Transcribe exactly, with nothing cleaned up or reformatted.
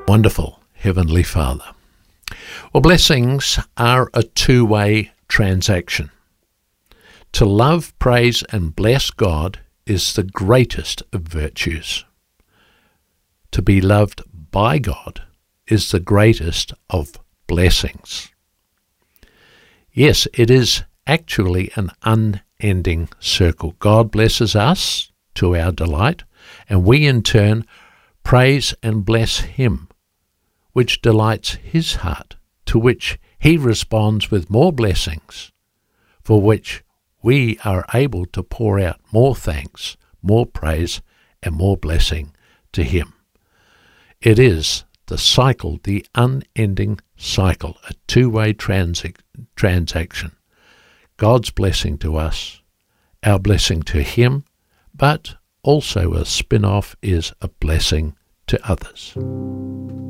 Wonderful Heavenly Father. Well, blessings are a two-way transaction. To love, praise, and bless God is the greatest of virtues. To be loved by God is the greatest of blessings. Yes, it is actually an unending circle. God blesses us to our delight, and we in turn praise and bless Him, which delights His heart, to which He responds with more blessings, for which we are able to pour out more thanks, more praise, and more blessing to Him. It is the cycle, the unending cycle, a two-way transi- transaction. God's blessing to us, our blessing to Him, but also a spin-off is a blessing to others.